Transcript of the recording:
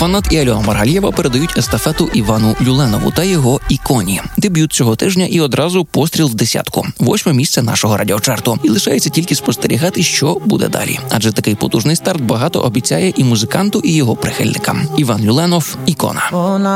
Фанат і Альона Маргалієва передають естафету Івану Люленову та його «Іконі». Дебют цього тижня і одразу постріл в десятку. 8 місце нашого радіочарту. І лишається тільки спостерігати, що буде далі. Адже такий потужний старт багато обіцяє і музиканту, і його прихильникам. Іван Люленов – «Ікона».